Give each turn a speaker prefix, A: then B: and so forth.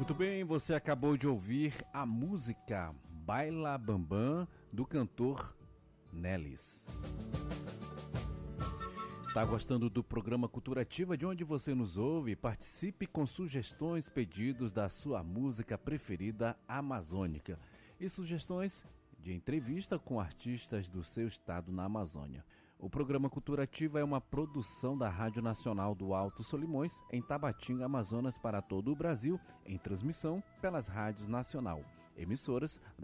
A: Muito bem, você acabou de ouvir a música Baila Bambam, do cantor Nelis. Está gostando do programa Cultura Ativa, de onde você nos ouve? Participe com sugestões, pedidos da sua música preferida amazônica e sugestões de entrevista com artistas do seu estado na Amazônia. O programa Cultura Ativa é uma produção da Rádio Nacional do Alto Solimões, em Tabatinga, Amazonas, para todo o Brasil, em transmissão pelas rádios nacional, emissoras da